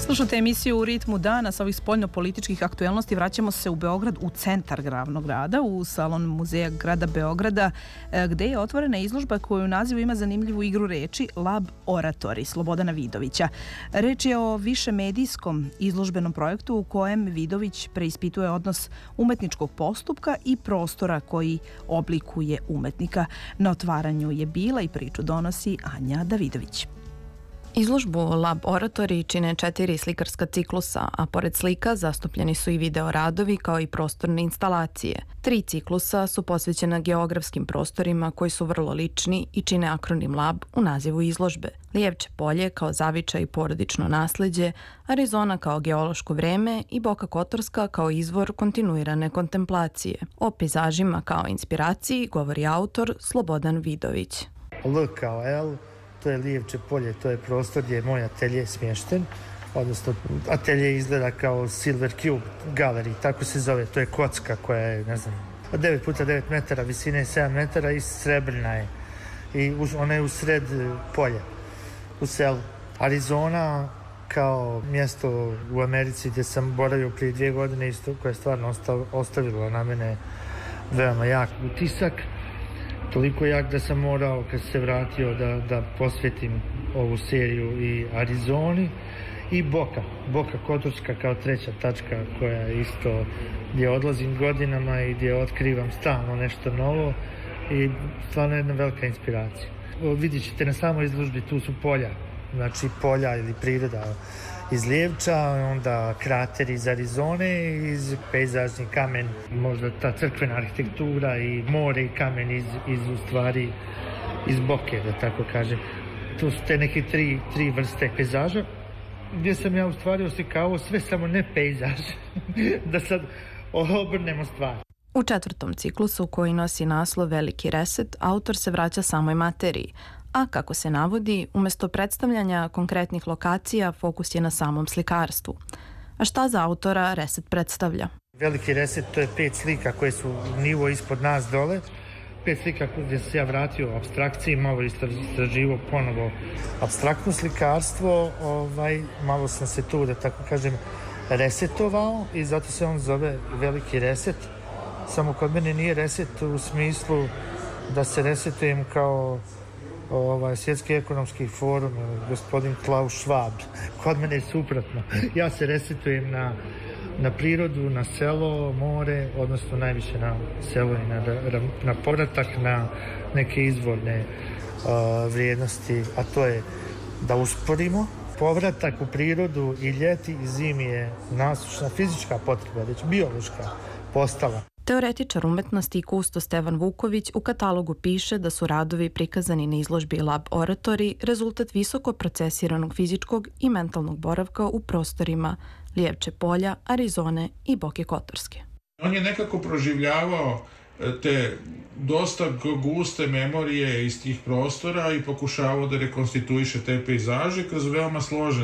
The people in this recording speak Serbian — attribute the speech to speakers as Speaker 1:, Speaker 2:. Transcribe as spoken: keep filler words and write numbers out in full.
Speaker 1: Slušajte emisiju U ritmu dana sa ovih spoljno-političkih aktuelnosti. Vraćamo se u Beograd, u centar glavnog grada, u salon Muzeja grada Beograda, gde je otvorena izložba koju u nazivu ima zanimljivu igru reči Lab Oratori Slobodana Vidovića. Reč je o višemedijskom izložbenom projektu u kojem Vidović preispituje odnos umetničkog postupka i prostora koji oblikuje umetnika. Na otvaranju je bila i priču donosi Anja Davidović.
Speaker 2: Izložbu Lab Oratori čine četiri slikarska ciklusa, a pored slika zastupljeni su i video radovi kao i prostorne instalacije. Tri ciklusa su posvećena geografskim prostorima koji su vrlo lični i čine akronim Lab u nazivu izložbe. Lijevče polje kao zavičaj i porodično nasleđe, Arizona kao geološko vreme i Boka Kotorska kao izvor kontinuirane kontemplacije. O pejzažima kao inspiraciji govori autor Slobodan Vidović.
Speaker 3: L kao L, to je Lijevče polje, to je prostor gdje je moj atelje smješten, odnosno atelje izgleda kao Silver Cube Gallery, tako se zove, to je kocka koja je, ne znam, devet puta devet metara, visine je sedam metara i srebrna je. I ona je u sred polja, u selu. Arizona kao mjesto u Americi gdje sam boravio prije dvije godine isto, koje je stvarno ostavilo na mene veoma jak utisak. Toliko jak da sam morao, kad se vratio, da, da posvetim ovu seriju i Arizoni i Boka. Boka Kotorska kao treća tačka koja je isto gdje odlazim godinama i gdje otkrivam stalno nešto novo i stvarno jedna velika inspiracija. Vidjet ćete na samoj izložbi, tu su polja, znači polja ili priroda iz Lijevča, onda krater iz Arizone, iz pejzažni kamen, možda ta crkvena arhitektura i more i kamen iz, iz u stvari iz Boke, da tako kažem. Tu su te neke tri, tri vrste pejzaža, gdje sam ja u stvari oslikavao sve samo ne pejzaž, da sad obrnemo stvar.
Speaker 2: U četvrtom ciklusu, koji nosi naslov Veliki reset, autor se vraća samoj materiji, a kako se navodi, umjesto predstavljanja konkretnih lokacija, fokus je na samom slikarstvu. A šta za autora reset predstavlja?
Speaker 3: Veliki reset, to je pet slika koje su nivo ispod nas dole. Pet slika gdje se ja vratio u apstrakciji, malo istraživo ponovo apstraktno slikarstvo. Ovaj, malo sam se tu, da tako kažem, resetovao i zato se on zove Veliki reset. Samo kod mene nije reset u smislu da se resetujem kao ovaj, svjetski ekonomski forum, gospodin Klaus Schwab. Kod mene je suprotno. Ja se resetujem na, na prirodu, na selo, more, odnosno najviše na selo i na, na povratak, na neke izvorne uh, vrijednosti, a to je da usporimo. Povratak u prirodu i ljeti i zimi je nasušna fizička potreba, već biološka postala.
Speaker 2: Teoretičar umetnosti i kustos Stevan Vuković u katalogu piše da su radovi prikazani na izložbi Lab Oratori rezultat visoko procesiranog fizičkog i mentalnog boravka u prostorima Lijevče polja, Arizone i Boke Kotorske.
Speaker 4: On je nekako proživljavao te dosta guste memorije iz tih prostora i pokušavao da rekonstituiše te pejzaže kroz veoma složen